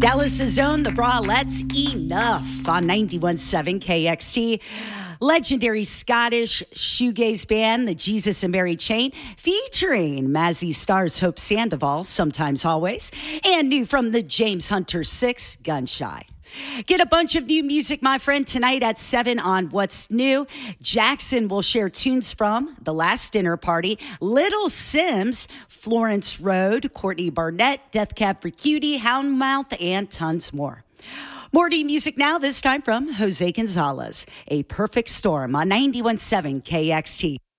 Dallas' own, the Bralettes, Enough on 91.7 KXT. Legendary Scottish shoegaze band, the Jesus and Mary Chain, featuring Mazzy Star's Hope Sandoval, Sometimes Always, and new from the James Hunter 6, Gun Shy. Get a bunch of new music, my friend, tonight at 7 on What's New. Jackson will share tunes from The Last Dinner Party, Little Sims, Florence Road, Courtney Barnett, Death Cab for Cutie, Houndmouth, and tons more. More new music now, this time from Jose Gonzalez, A Perfect Storm on 91.7 KXT.